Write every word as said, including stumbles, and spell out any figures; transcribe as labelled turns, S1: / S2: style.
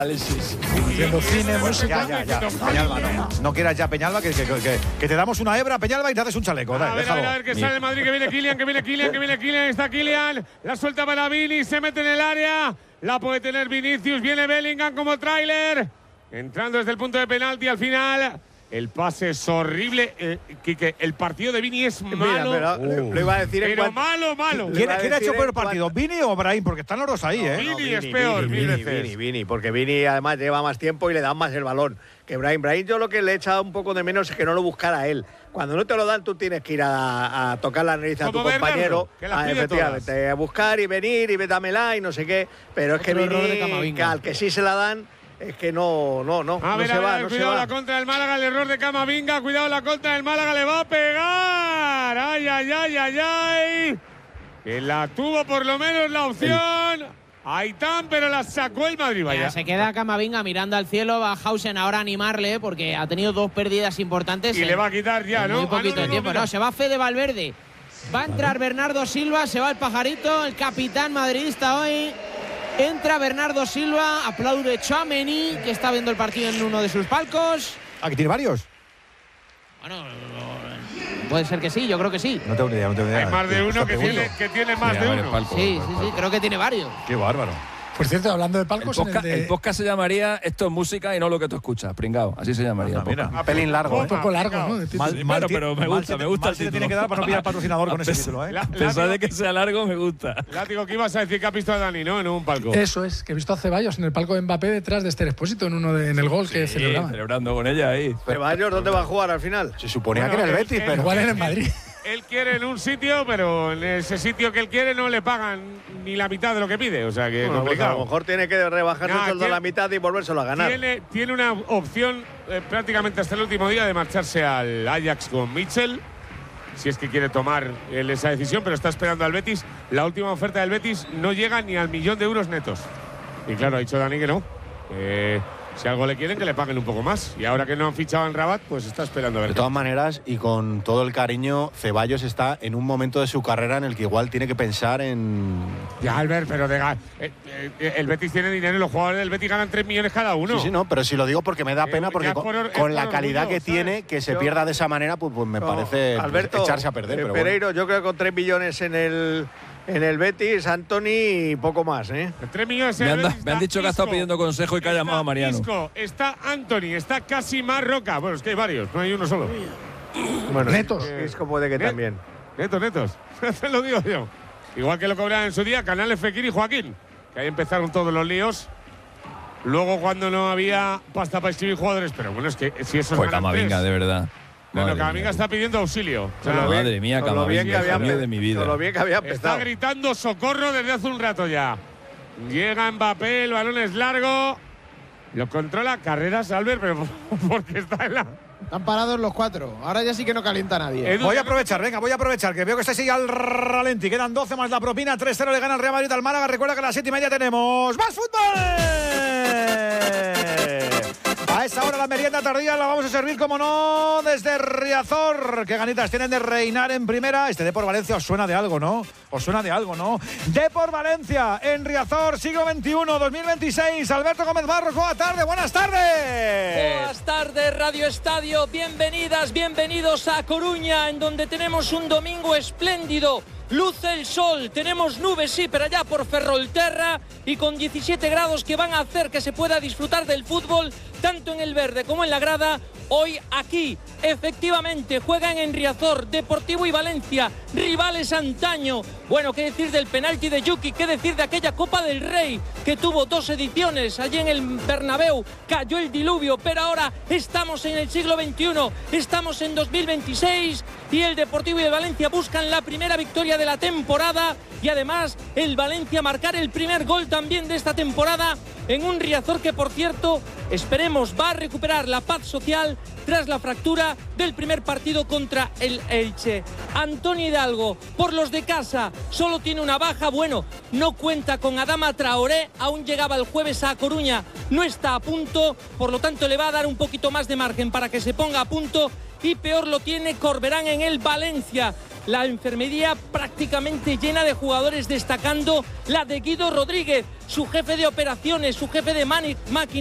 S1: Análisis.
S2: Haciendo cine, música.
S3: Ya, ya, ya. Peñalba, no. No quieras ya, Peñalba, que, que, que, que te damos una hebra, Peñalba, y te haces un chaleco. Dale,
S4: a ver,
S3: déjalo.
S4: a ver, a ver, que sale el Madrid, que viene Kylian, que viene Kylian, que viene Kylian, está Kylian. La suelta para Vini, se mete en el área. La puede tener Vinicius, viene Bellingham como tráiler. Entrando desde el punto de penalti al final. El pase es horrible. Eh, Quique, el partido de Vini es malo.
S5: Mira, pero, uh. Lo iba a decir en
S4: pero
S5: cuanto,
S4: malo, malo.
S3: ¿Quién, ¿quién ha hecho peor partido? ¿Vini o Brahim? Porque están los dos ahí, ¿eh?
S4: No,
S5: no,
S4: Vini,
S5: Vini
S4: es peor,
S5: Vini,
S4: mil
S5: Vini,
S4: veces.
S5: Vini, Vini, porque Vini además lleva más tiempo y le dan más el balón que Brahim. Brahim yo lo que le he echado un poco de menos es que no lo buscara él. Cuando no te lo dan tú tienes que ir a, a tocar la nariz a tu
S4: Como
S5: compañero,
S4: Bernardo, que las
S5: a,
S4: pide
S5: efectivamente,
S4: todas.
S5: a buscar y venir y dámela y no sé qué. Pero es que
S1: Otro error de
S5: Vini,
S1: Camavinga.
S5: que al que sí se la dan, es que no, no, no,
S4: A
S5: no
S4: ver,
S5: se
S4: a ver,
S5: va, no se
S4: cuidado
S5: va.
S4: la contra del Málaga, el error de Camavinga, cuidado la contra del Málaga, le va a pegar. Ay, ay, ay, ay, ay. Que la tuvo por lo menos la opción. Aitán, pero la sacó el Madrid, vaya.
S6: Ya, se queda Camavinga mirando al cielo, va Hausen ahora a animarle porque ha tenido dos pérdidas importantes.
S4: Y
S6: en,
S4: le va a quitar ya,
S6: en
S4: ¿no?
S6: muy poquito
S4: Ah, no, no,
S6: de tiempo.
S4: no, mira.
S6: No, se va Fede Valverde. Va a entrar Bernardo Silva, se va el pajarito, el capitán madridista hoy. Entra Bernardo Silva, aplaude Tchouaméni, que está viendo el partido en uno de sus palcos.
S3: Ah, que tiene varios.
S6: Bueno, puede ser que sí, yo creo que sí.
S3: No tengo ni idea, no tengo ni idea.
S4: Hay más de uno que
S3: Pregunto.
S4: tiene, que tiene más de uno.
S6: Sí, sí, sí, creo que tiene varios.
S3: Qué bárbaro.
S2: Por cierto, hablando de
S1: El
S2: palcos, en
S1: podcast,
S2: el de…
S1: el podcast se llamaría Esto es música y no lo que tú escuchas, pringao. Así se llamaría.
S3: Anda,
S1: el podcast.
S3: mira.
S5: Un pelín largo,
S2: un
S5: ¿eh?
S2: poco largo, ¿no? De título.
S3: Mal,
S1: Sí,
S3: mal
S1: bueno,
S3: ti-
S1: pero me
S3: mal
S1: gusta,
S3: se te-
S1: me gusta
S3: mal
S1: el
S3: se le
S1: título.
S3: tiene que dar para no pillar patrocinador con ese
S1: A
S3: título, ¿eh?
S4: La-
S1: A pesar
S4: látigo-
S1: de que sea largo, me gusta.
S4: Látigo, ¿qué ibas a decir que has visto a Dani, no? En un palco.
S2: Eso es, que he visto a Ceballos en el palco de Mbappé detrás de Esther Expósito en uno de, en el gol que
S1: Sí,
S2: celebraban.
S1: celebrando con ella ahí.
S5: Ceballos, ¿dónde va a jugar al final?
S3: Se suponía
S4: Bueno,
S3: que era el
S4: él-
S3: Betis,
S4: él-
S3: pero…
S2: Igual era en Madrid.
S4: Él quiere en un sitio, pero en ese sitio que él quiere no le pagan ni la mitad de lo que pide. O sea que es
S5: Bueno, pues a
S4: complicado.
S5: lo mejor tiene que rebajarse
S4: Nah,
S5: el sueldo a
S4: tiene-
S5: la mitad y volvérselo a ganar.
S4: Tiene, tiene una opción eh, prácticamente hasta el último día de marcharse al Ajax con Mitchell, si es que quiere tomar él esa decisión, pero está esperando al Betis. La última oferta del Betis no llega ni al millón de euros netos. Y claro, ha dicho Dani que no. Eh, si algo le quieren, que le paguen un poco más. Y ahora que no han fichado en Rabat, pues está esperando a ver.
S7: De
S4: qué
S7: todas maneras, y con todo el cariño, Ceballos está en un momento de su carrera en el que igual tiene que pensar en…
S4: Ya, Albert, pero de ga- eh, eh, el Betis tiene dinero y los jugadores del Betis ganan tres millones cada uno.
S7: Sí, sí, no, pero si lo digo porque me da
S4: Eh,
S7: pena,
S4: ya
S7: porque
S4: es
S7: con,
S4: por or- es
S7: con la
S4: por
S7: calidad
S4: orgullo,
S7: que tiene,
S4: ¿sabes?
S7: que se
S5: Yo-
S7: pierda de esa manera, pues, pues me
S5: No,
S7: parece pues,
S5: Alberto,
S7: echarse a perder.
S5: eh,
S7: Pero bueno.
S5: Pereiro, yo creo que con tres millones en el, en el Betis, Anthony y poco más, ¿eh?
S4: tres millones en
S1: Me
S4: el
S1: han, da-
S4: Betis
S1: me han
S4: está
S1: dicho que ha estado
S4: Isco,
S1: pidiendo consejo y que ha
S4: está
S1: llamado a Mariano.
S4: Isco, está Anthony, está Casimar Roca. Bueno, es que hay varios, no hay uno solo.
S5: Bueno,
S2: Netos.
S5: Isco puede que
S4: Net-
S5: también.
S4: Netos, netos. Te lo digo yo. Igual que lo cobraban en su día Canales, Fekir y Joaquín. Que ahí empezaron todos los líos. Luego cuando no había pasta para inscribir jugadores. Pero bueno, es que si eso
S1: Fue
S4: es
S1: Camavinga, de verdad.
S4: No,
S1: Madre
S4: no, Camavinga
S1: mía,
S4: está pidiendo auxilio. O sea,
S5: Con lo bien-
S1: Madre mía,
S5: con lo bien que
S1: Camavinga,
S5: había
S1: hijo mío de mi vida.
S5: Con lo bien que había
S4: está
S5: empezado.
S4: gritando socorro desde hace un rato ya. Llega Mbappé, el balón es largo. Lo controla Carreras, Albert, pero porque está en la…
S8: Están parados los cuatro. Ahora ya sí que no calienta nadie.
S4: Edu,
S3: Voy a aprovechar, venga, voy a aprovechar, que veo que estáis ahí al ralenti. Quedan doce más la propina, tres cero le gana el Real Madrid al Málaga. Recuerda que a las siete y media tenemos ¡más fútbol! A esa hora la merienda tardía la vamos a servir, como no, desde Riazor. Qué ganitas tienen de reinar en primera. Este Depor Valencia os suena de algo, ¿no? Os suena de algo, ¿no? Depor Valencia en Riazor, siglo veintiuno, dos mil veintiséis. Alberto Gómez Barros, buenas tardes, buenas tardes.
S9: Buenas tardes, Radio Estadio. Bienvenidas, bienvenidos a Coruña, en donde tenemos un domingo espléndido. Luce el sol, tenemos nubes, sí, pero allá por Ferrolterra, y con diecisiete grados que van a hacer que se pueda disfrutar del fútbol, tanto en el verde como en la grada. Hoy aquí, efectivamente, juegan en Riazor, Deportivo y Valencia, rivales antaño. Bueno, qué decir del penalti de Yuki, qué decir de aquella Copa del Rey, que tuvo dos ediciones allí en el Bernabéu, cayó el diluvio, pero ahora estamos en el siglo veintiuno, estamos en dos mil veintiséis, y el Deportivo y el Valencia buscan la primera victoria de la temporada, y además el Valencia marcar el primer gol también de esta temporada en un Riazor que, por cierto, esperemos va a recuperar la paz social tras la fractura del primer partido contra el Elche. Antonio Hidalgo, por los de casa, solo tiene una baja. Bueno, no cuenta con Adama Traoré, aún llegaba el jueves a Coruña, no está a punto, por lo tanto le va a dar un poquito más de margen para que se ponga a punto. Y peor lo tiene Corberán en el Valencia. la enfermería prácticamente llena de jugadores, destacando la de Guido Rodríguez, su jefe de operaciones, su jefe de máquinas.